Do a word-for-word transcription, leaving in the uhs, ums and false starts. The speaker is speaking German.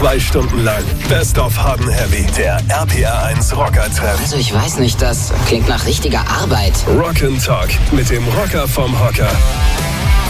Zwei Stunden lang Best of Hard and Heavy. Der R P R eins Rocker-Treff. Also ich weiß nicht, das klingt nach richtiger Arbeit. Rock and Talk mit dem Rocker vom Hocker.